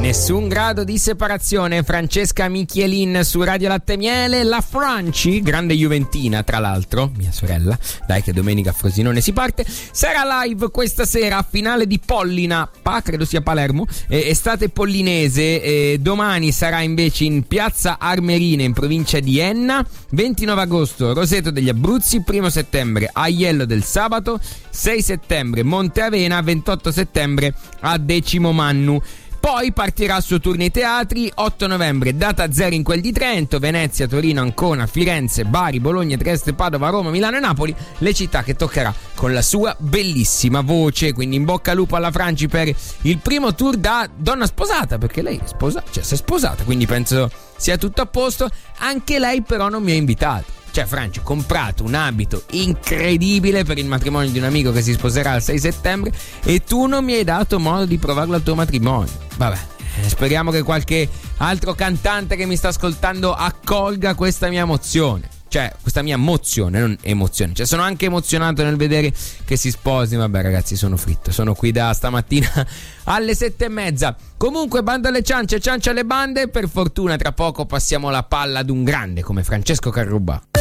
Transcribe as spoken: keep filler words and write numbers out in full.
Nessun grado di separazione. Francesca Michielin su Radio Latte Miele. La Franci, grande juventina tra l'altro, mia sorella, dai che domenica a Frosinone si parte, sarà live questa sera a finale di Pollina, pa, credo sia Palermo, eh, estate pollinese. eh, Domani sarà invece in piazza Armerine in provincia di Enna. Ventinove agosto Roseto degli Abruzzi, primo settembre Aiello del Sabato, sei settembre Monte Avena, ventotto settembre a Decimomannu. Poi partirà il suo tour nei teatri. Otto novembre data zero in quel di Trento, Venezia, Torino, Ancona, Firenze, Bari, Bologna, Trieste, Padova, Roma, Milano e Napoli, le città che toccherà con la sua bellissima voce. Quindi in bocca al lupo alla Franci per il primo tour da donna sposata, perché lei è sposa, cioè si è sposata, quindi penso sia tutto a posto. Anche lei però non mi ha invitato. Cioè, Franci, ho comprato un abito incredibile per il matrimonio di un amico che si sposerà il sei settembre e tu non mi hai dato modo di provarlo al tuo matrimonio. Vabbè, speriamo che qualche altro cantante che mi sta ascoltando accolga questa mia emozione. Cioè, questa mia mozione, non emozione. Cioè, sono anche emozionato nel vedere che si sposi. Vabbè, ragazzi, sono fritto. Sono qui da stamattina alle sette e mezza. Comunque, bando alle ciance, ciance alle bande. Per fortuna, tra poco passiamo la palla ad un grande come Francesco Carrubba.